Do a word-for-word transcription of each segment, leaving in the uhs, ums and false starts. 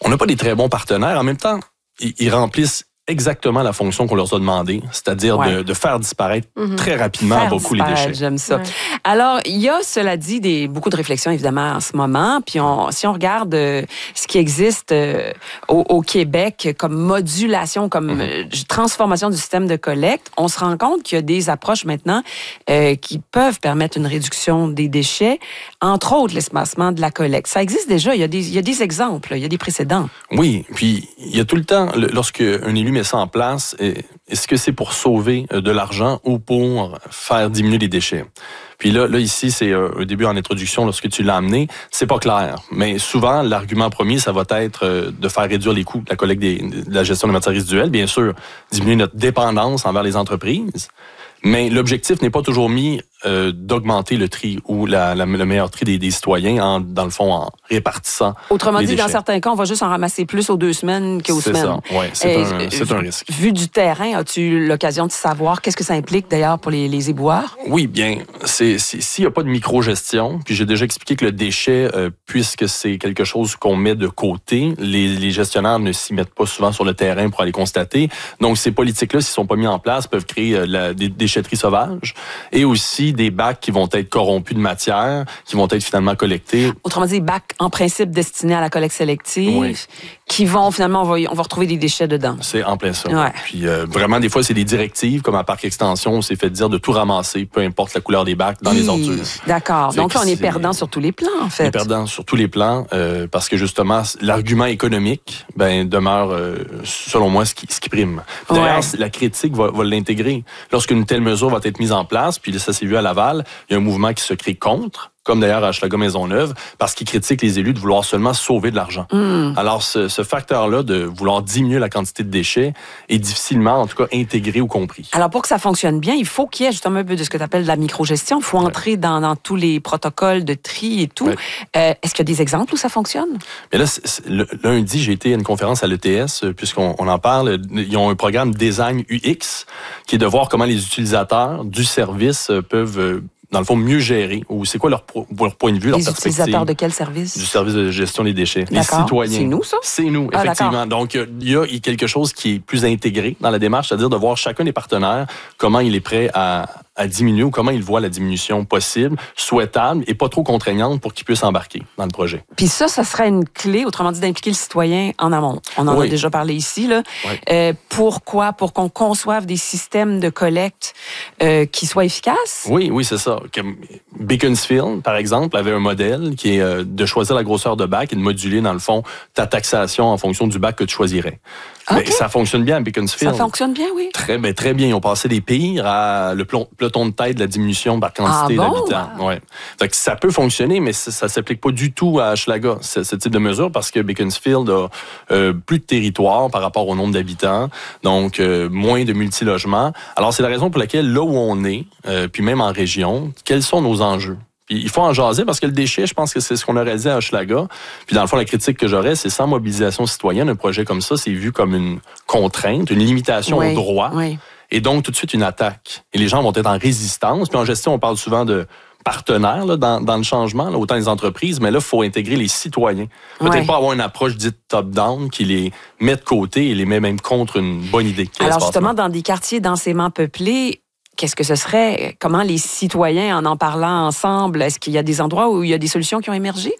On n'a pas des très bons partenaires. En même temps, ils, ils remplissent exactement la fonction qu'on leur a demandé, c'est-à-dire ouais. de, de faire disparaître mm-hmm. très rapidement faire beaucoup les déchets. J'aime ça. Ouais. Alors, il y a, cela dit, des, beaucoup de réflexions, évidemment, en ce moment. Puis, on, si on regarde euh, ce qui existe euh, au, au Québec comme modulation, comme mm-hmm. euh, transformation du système de collecte, on se rend compte qu'il y a des approches maintenant euh, qui peuvent permettre une réduction des déchets, entre autres l'espacement de la collecte. Ça existe déjà. Il y a des, il y a des exemples, il y a des précédents. Oui, puis il y a tout le temps, lorsque un élu met ça en place, est-ce que c'est pour sauver de l'argent ou pour faire diminuer les déchets? Puis là, là ici, c'est un début en introduction lorsque tu l'as amené, c'est pas clair. Mais souvent, l'argument premier, ça va être de faire réduire les coûts de la collecte des, de la gestion des matières résiduelles, bien sûr, diminuer notre dépendance envers les entreprises. Mais l'objectif n'est pas toujours mis euh, d'augmenter le tri ou la, la, le meilleur tri des, des citoyens, en, dans le fond, en répartissant. Autrement les dit, déchets. Dans certains cas, on va juste en ramasser plus aux deux semaines qu'aux c'est semaines. C'est ça, oui, c'est, un, euh, c'est un risque. Vu du terrain, as-tu eu l'occasion de savoir qu'est-ce que ça implique d'ailleurs pour les, les éboueurs? Oui, bien, c'est, c'est, s'il n'y a pas de micro-gestion, puis j'ai déjà expliqué que le déchet, euh, puisque c'est quelque chose qu'on met de côté, les, les gestionnaires ne s'y mettent pas souvent sur le terrain pour aller constater. Donc, ces politiques-là, s'ils ne sont pas mis en place, peuvent créer euh, la, des déchetteries sauvages et aussi des bacs qui vont être corrompus de matière, qui vont être finalement collectés. Autrement dit, des bacs en principe destinés à la collecte sélective, oui. qui vont finalement, on va, on va retrouver des déchets dedans. C'est en plein ça. Ouais. Puis euh, vraiment, des fois, c'est des directives, comme à Parc Extension, on s'est fait dire de tout ramasser, peu importe la couleur des bacs, dans Hi, les ordures. D'accord. Donc là, on est perdant sur tous les plans, en fait. On est perdant sur tous les plans, euh, parce que justement, l'argument économique ben, demeure, euh, selon moi, ce qui, ce qui prime. Puis, d'ailleurs, ouais. la critique va, va l'intégrer. Lorsqu'une telle mesure va être mise en place, puis ça s'est vu à Laval, il y a un mouvement qui se crée contre, comme d'ailleurs à Hochelaga-Maisonneuve, parce qu'ils critiquent les élus de vouloir seulement sauver de l'argent. Mm. Alors, ce, ce facteur-là de vouloir diminuer la quantité de déchets est difficilement, en tout cas, intégré ou compris. Alors, pour que ça fonctionne bien, il faut qu'il y ait justement un peu de ce que tu appelles de la microgestion. Il faut entrer ouais. dans, dans tous les protocoles de tri et tout. Ouais. Euh, est-ce qu'il y a des exemples où ça fonctionne? Mais là, c'est, c'est, le, lundi, j'ai été à une conférence à l'E T S, puisqu'on on en parle. Ils ont un programme Design U X, qui est de voir comment les utilisateurs du service peuvent... dans le fond, mieux gérer, ou c'est quoi leur, leur point de vue, leur les perspective. Les utilisateurs de quel service? Du service de gestion des déchets. D'accord. Les citoyens. C'est nous, ça? C'est nous, ah, effectivement. D'accord. Donc, il y a quelque chose qui est plus intégré dans la démarche, c'est-à-dire de voir chacun des partenaires, comment il est prêt à, à diminuer ou comment il voit la diminution possible, souhaitable et pas trop contraignante pour qu'il puisse embarquer dans le projet. Puis ça, ça serait une clé, autrement dit, d'impliquer le citoyen en amont. On en oui. a déjà parlé ici, là. Oui. Euh, pourquoi? Pour qu'on conçoive des systèmes de collecte euh, qui soient efficaces? Oui, oui, c'est ça. Beaconsfield, par exemple, avait un modèle qui est euh, de choisir la grosseur de bac et de moduler, dans le fond, ta taxation en fonction du bac que tu choisirais. Okay. Mais ça fonctionne bien à Beaconsfield. Ça fonctionne bien, oui. Très, ben, très bien. Ils ont passé des pires à le peloton de tête de la diminution par quantité ah bon? d'habitants. Ouais. Fait que ça peut fonctionner, mais ça ne s'applique pas du tout à Hochelaga, ce, ce type de mesure, parce que Beaconsfield a euh, plus de territoire par rapport au nombre d'habitants, donc euh, moins de multilogements. Alors, c'est la raison pour laquelle, là où on est, euh, puis même en région, quels sont nos enjeux? Puis il faut en jaser parce que le déchet, je pense que c'est ce qu'on aurait dit à Hochelaga. Puis dans le fond, la critique que j'aurais, c'est sans mobilisation citoyenne, un projet comme ça, c'est vu comme une contrainte, une limitation oui, au droit. Oui. Et donc, tout de suite, une attaque. Et les gens vont être en résistance. Puis en gestion, on parle souvent de partenaires là, dans, dans le changement, là, autant les entreprises, mais là, il faut intégrer les citoyens. Peut-être ouais. pas avoir une approche dite top-down qui les met de côté et les met même contre une bonne idée. Alors justement, dans des quartiers densément peuplés, qu'est-ce que ce serait? Comment les citoyens, en en parlant ensemble, est-ce qu'il y a des endroits où il y a des solutions qui ont émergé?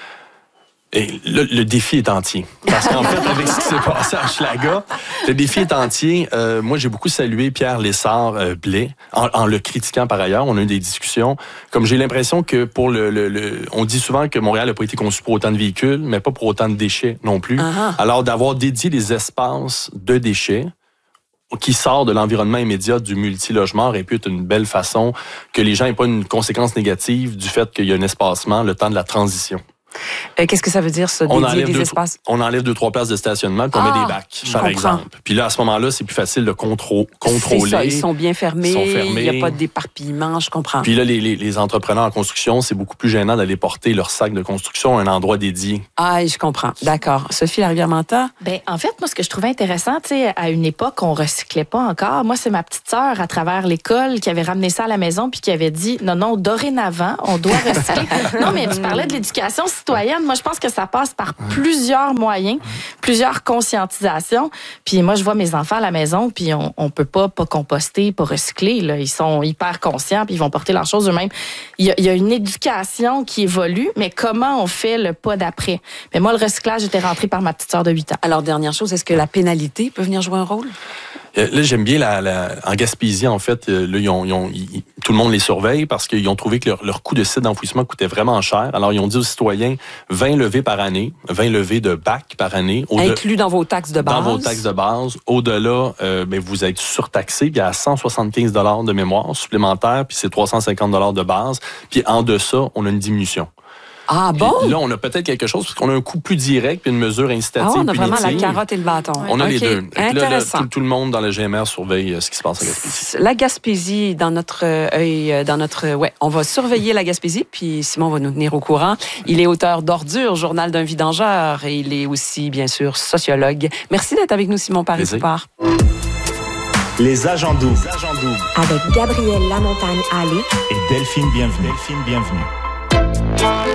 Et le, le défi est entier. Parce qu'en fait, avec ce qui s'est passé à Hochelaga, le défi est entier. Euh, moi, j'ai beaucoup salué Pierre Lessard-Blais, en, en le critiquant par ailleurs. On a eu des discussions. Comme j'ai l'impression que pour le, le, le... On dit souvent que Montréal n'a pas été conçu pour autant de véhicules, mais pas pour autant de déchets non plus. Uh-huh. Alors, d'avoir dédié des espaces de déchets qui sort de l'environnement immédiat du multilogement aurait pu être une belle façon que les gens n'aient pas une conséquence négative du fait qu'il y a un espacement, le temps de la transition. Euh, qu'est-ce que ça veut dire, ça, dédier on enlève des deux, espaces? On enlève deux, trois places de stationnement puis on ah, met des bacs, par comprends. exemple. Puis là, à ce moment-là, c'est plus facile de contro- contrôler. C'est ça, ils sont bien fermés, sont fermés. Il n'y a pas de déparpillement, je comprends. Puis là, les, les, les entrepreneurs en construction, c'est beaucoup plus gênant d'aller porter leur sac de construction à un endroit dédié. Ah, je comprends. D'accord. Sophie Larivière-Manta? Bien, en fait, moi, ce que je trouvais intéressant, tu sais, à une époque, on recyclait pas encore. Moi, c'est ma petite sœur, à travers l'école, qui avait ramené ça à la maison puis qui avait dit, non, non, dorénavant, on doit recycler. Non, mais tu parlais de l'éducation citoyenne, moi, je pense que ça passe par plusieurs moyens, plusieurs conscientisations. Puis moi, je vois mes enfants à la maison, puis on, on peut pas, pas composter, pas recycler. Là. Ils sont hyper conscients, puis ils vont porter leurs choses eux-mêmes. Il y a, il y a une éducation qui évolue, mais comment on fait le pas d'après? Mais moi, le recyclage était rentré par ma petite sœur de huit ans. Alors, dernière chose, est-ce que la pénalité peut venir jouer un rôle? Là, j'aime bien la, la, en Gaspésie, en fait, là, ils ont, ils ont, ils, tout le monde les surveille parce qu'ils ont trouvé que leur, leur coût de site d'enfouissement coûtait vraiment cher. Alors, ils ont dit aux citoyens vingt levées par année, vingt levées de bac par année. Inclus dans vos taxes de base. Dans vos taxes de base. Au-delà, euh, ben, vous êtes surtaxé. Puis, il y a cent soixante-quinze dollars de mémoire supplémentaire, puis c'est trois cent cinquante dollars de base. Puis, en deçà, on a une diminution. Ah bon? Puis là, on a peut-être quelque chose, parce qu'on a un coût plus direct puis une mesure incitative. Ah, on a punitive. vraiment la carotte et le bâton. On a okay. les deux. Là, là, tout, tout le monde dans le G M R surveille ce qui se passe à Gaspésie. La Gaspésie, dans notre œil, dans notre... Ouais, on va surveiller la Gaspésie, puis Simon va nous tenir au courant. Il est auteur d'Ordures, Journal d'un vidangeur, et il est aussi, bien sûr, sociologue. Merci d'être avec nous, Simon Paris-Poupard. Les agents doubles. Avec Gabrielle Lamontagne-Allé et Delphine Bienvenue. Delphine Bienvenue.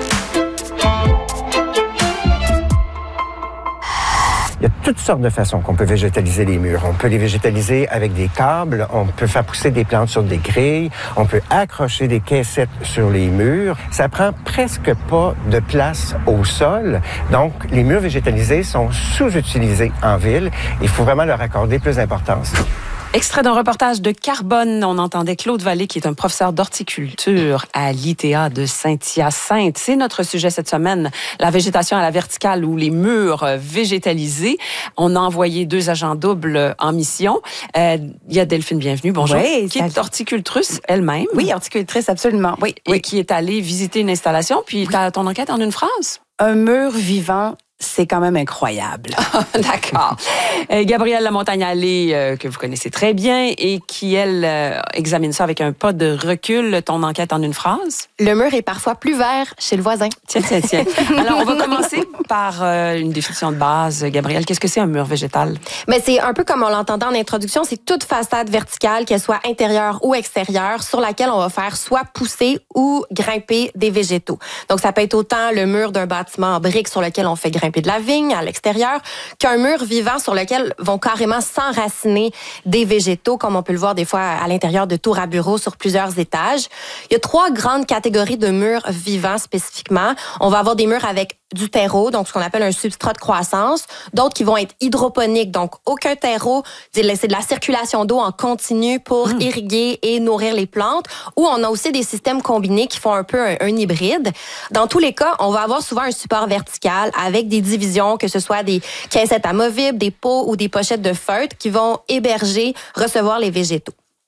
Il y a toutes sortes de façons qu'on peut végétaliser les murs. On peut les végétaliser avec des câbles, on peut faire pousser des plantes sur des grilles, on peut accrocher des caissettes sur les murs. Ça prend presque pas de place au sol. Donc, les murs végétalisés sont sous-utilisés en ville. Il faut vraiment leur accorder plus d'importance. Extrait d'un reportage de Carbone, on entendait Claude Vallée, qui est un professeur d'horticulture à l'I T A de Saint-Hyacinthe. C'est notre sujet cette semaine, la végétation à la verticale ou les murs végétalisés. On a envoyé deux agents doubles en mission. Euh, il y a Delphine Bienvenue, bonjour, oui, qui est horticultrice elle-même. Oui, horticultrice, absolument. Oui, et oui. qui est allée visiter une installation. Puis, oui. ton enquête en une phrase? Un mur vivant, c'est quand même incroyable. D'accord. Euh, Gabrielle Lamontagne-Allé, euh, que vous connaissez très bien et qui, elle, euh, examine ça avec un pas de recul. Ton enquête en une phrase? Le mur est parfois plus vert chez le voisin. Tiens, tiens, tiens. Alors, on va commencer par euh, une définition de base. Gabrielle, qu'est-ce que c'est un mur végétal? Mais c'est un peu comme on l'entendait en introduction, c'est toute façade verticale, qu'elle soit intérieure ou extérieure, sur laquelle on va faire soit pousser ou grimper des végétaux. Donc, ça peut être autant le mur d'un bâtiment en briques sur lequel on fait grimper de la vigne à l'extérieur, qu'un mur vivant sur lequel vont carrément s'enraciner des végétaux, comme on peut le voir des fois à l'intérieur de tours à bureaux sur plusieurs étages. Il y a trois grandes catégories de murs vivants spécifiquement. On va avoir des murs avec du terreau, donc ce qu'on appelle un substrat de croissance. D'autres qui vont être hydroponiques, donc aucun terreau, c'est de la circulation d'eau en continu pour mmh. irriguer et nourrir les plantes. Ou on a aussi des systèmes combinés qui font un peu un, un hybride. Dans tous les cas, on va avoir souvent un support vertical avec des divisions, que ce soit des caissettes amovibles, des pots ou des pochettes de feutre qui vont héberger, recevoir les végétaux.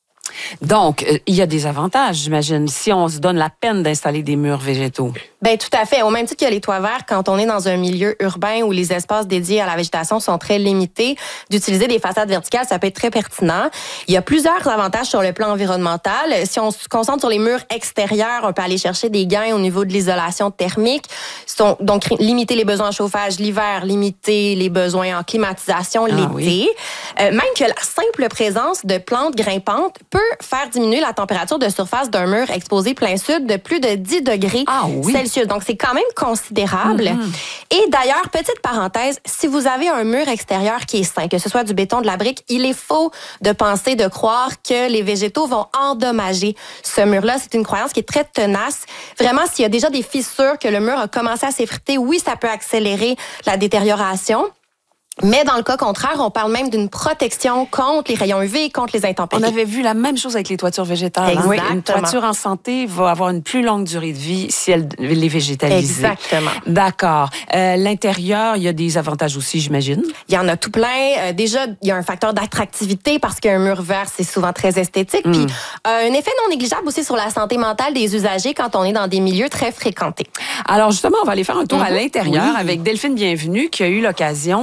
Donc, euh, il y a des avantages, j'imagine, si on se donne la peine d'installer des murs végétaux. Bien, tout à fait. Au même titre qu'il y a les toits verts, quand on est dans un milieu urbain où les espaces dédiés à la végétation sont très limités, d'utiliser des façades verticales, ça peut être très pertinent. Il y a plusieurs avantages sur le plan environnemental. Si on se concentre sur les murs extérieurs, on peut aller chercher des gains au niveau de l'isolation thermique. Donc, limiter les besoins en chauffage l'hiver, limiter les besoins en climatisation l'été. Ah, oui. euh, même que la simple présence de plantes grimpantes peut faire diminuer la température de surface d'un mur exposé plein sud de plus de dix degrés ah, oui. Celsius. Donc, c'est quand même considérable. Mm-hmm. Et d'ailleurs, petite parenthèse, si vous avez un mur extérieur qui est sain, que ce soit du béton, de la brique, il est faux de penser, de croire que les végétaux vont endommager ce mur-là. C'est une croyance qui est très tenace. Vraiment, s'il y a déjà des fissures, que le mur a commencé à s'effriter, oui, ça peut accélérer la détérioration. Mais dans le cas contraire, on parle même d'une protection contre les rayons U V, contre les intempéries. On avait vu la même chose avec les toitures végétales. Exactement. Hein? Une toiture en santé va avoir une plus longue durée de vie si elle est végétalisée. Exactement. D'accord. Euh, l'intérieur, il y a des avantages aussi, j'imagine. Il y en a tout plein. Euh, déjà, il y a un facteur d'attractivité parce qu'un mur vert, c'est souvent très esthétique. Mm. Puis euh, un effet non négligeable aussi sur la santé mentale des usagers quand on est dans des milieux très fréquentés. Alors justement, on va aller faire un tour mm-hmm. à l'intérieur oui. avec Delphine Bienvenue qui a eu l'occasion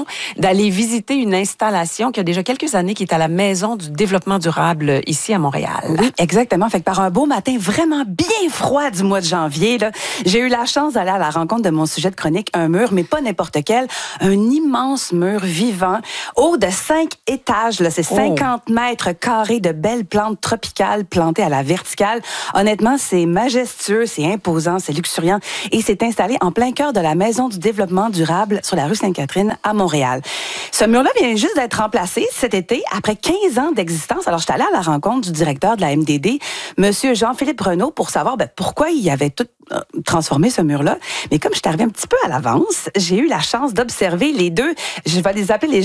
d'aller visiter une installation qui a déjà quelques années, qui est à la Maison du développement durable ici à Montréal. Oui, exactement. Fait que par un beau matin vraiment bien froid du mois de janvier, là, j'ai eu la chance d'aller à la rencontre de mon sujet de chronique, un mur, mais pas n'importe quel, un immense mur vivant, haut de cinq étages. Là, c'est cinquante mètres carrés de belles plantes tropicales plantées à la verticale. Honnêtement, c'est majestueux, c'est imposant, c'est luxuriant et c'est installé en plein cœur de la Maison du développement durable sur la rue Sainte-Catherine à Montréal. Ce mur-là vient juste d'être remplacé cet été après quinze ans d'existence. Alors, je suis allée à la rencontre du directeur de la M D D, Monsieur Jean-Philippe Renaud, pour savoir ben, pourquoi il avait tout euh, transformé ce mur-là. Mais comme je suis arrivée un petit peu à l'avance, j'ai eu la chance d'observer les deux, je vais les appeler les